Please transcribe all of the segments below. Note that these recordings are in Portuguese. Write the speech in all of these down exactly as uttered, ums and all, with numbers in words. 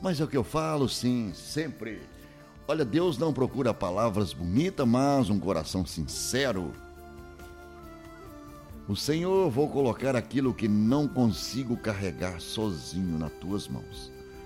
Mas é o que eu falo, sim, sempre. Olha, Deus não procura palavras bonitas, mas um coração sincero. O Senhor, vou colocar aquilo que não consigo carregar sozinho nas tuas mãos.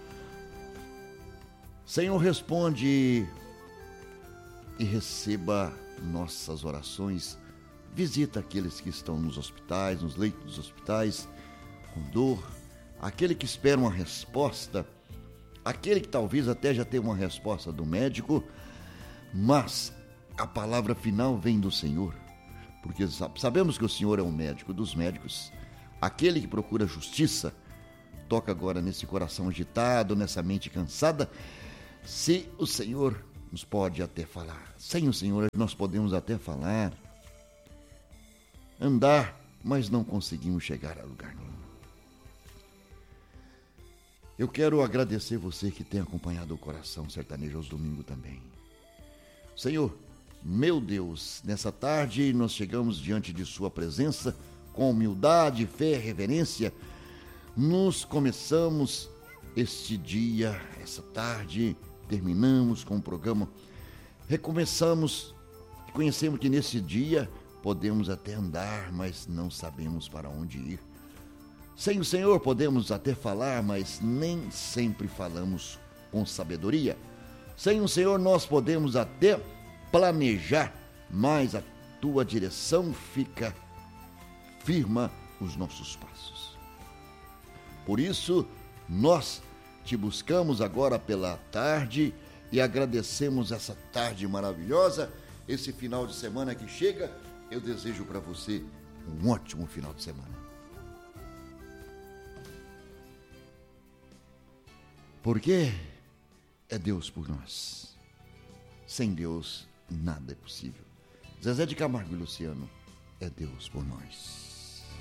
Senhor, responde e receba nossas orações. Visita aqueles que estão nos hospitais, nos leitos dos hospitais, com dor, aquele que espera uma resposta, aquele que talvez até já tenha uma resposta do médico, mas a palavra final vem do Senhor, porque sabemos que o Senhor é o médico dos médicos, aquele que procura justiça. Toca agora nesse coração agitado, nessa mente cansada. Se o Senhor nos pode até falar, sem o Senhor nós podemos até falar, andar, mas não conseguimos chegar a lugar nenhum. Eu quero agradecer você que tem acompanhado o Coração Sertanejo aos domingos também. Senhor, meu Deus, nessa tarde nós chegamos diante de sua presença com humildade, fé, reverência. Nos começamos este dia, essa tarde, terminamos com o programa, recomeçamos, conhecemos que nesse dia podemos até andar, mas não sabemos para onde ir. Sem o Senhor podemos até falar, mas nem sempre falamos com sabedoria. Sem o Senhor nós podemos até planejar, mas a tua direção fica firma os nossos passos. Por isso, nós te buscamos agora pela tarde e agradecemos essa tarde maravilhosa, esse final de semana que chega. Eu desejo para você um ótimo final de semana. Porque é Deus por nós. Sem Deus, nada é possível. Zezé de Camargo e Luciano, é Deus por nós.